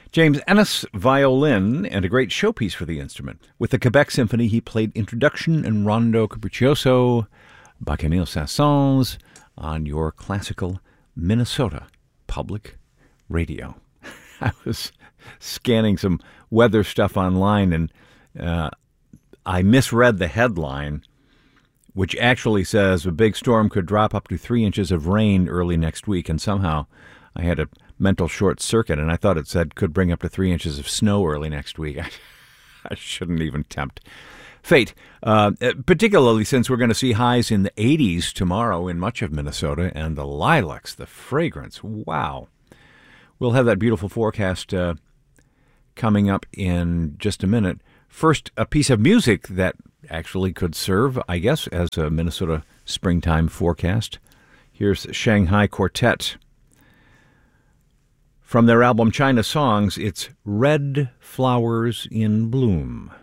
James Ennis, violin, and a great showpiece for the instrument. With the Quebec Symphony, he played Introduction and Rondo Capriccioso, Bacchanal Saint-Saëns, on your classical Minnesota Public Radio. I was scanning some weather stuff online, and I misread the headline, which actually says a big storm could drop up to 3 inches of rain early next week, and somehow I had a mental short circuit, and I thought it said could bring up to 3 inches of snow early next week. I shouldn't even tempt fate, particularly since we're going to see highs in the 80s tomorrow in much of Minnesota, and the lilacs, the fragrance, wow. We'll have that beautiful forecast coming up in just a minute. First, a piece of music that actually could serve, I guess, as a Minnesota springtime forecast. Here's Shanghai Quartet. From their album China Songs, it's Red Flowers in Bloom.